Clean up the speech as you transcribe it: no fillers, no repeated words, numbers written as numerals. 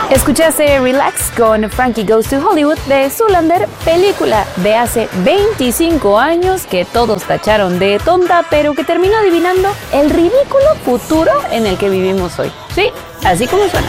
Escuchaste Relax con Frankie Goes to Hollywood de Zoolander, película de hace 25 años que todos tacharon de tonta, pero que terminó adivinando el ridículo futuro en el que vivimos hoy. Sí, así como suena.